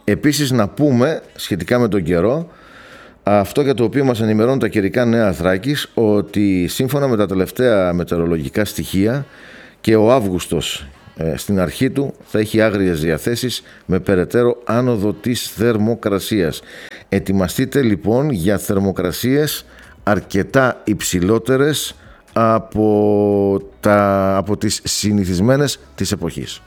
Επίσης να πούμε σχετικά με τον καιρό, αυτό για το οποίο μας ενημερώνουν τα καιρικά νέα Θράκης, ότι σύμφωνα με τα τελευταία μετεωρολογικά στοιχεία και ο Αύγουστος στην αρχή του θα έχει άγριες διαθέσεις με περαιτέρω άνοδο της θερμοκρασίας. Ετοιμαστείτε λοιπόν για θερμοκρασίες αρκετά υψηλότερες από τις συνηθισμένες της εποχής.